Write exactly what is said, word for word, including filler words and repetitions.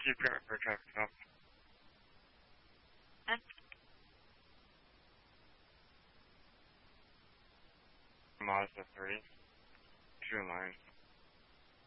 Keep going for traffic stop. And Mazda three. Two lines.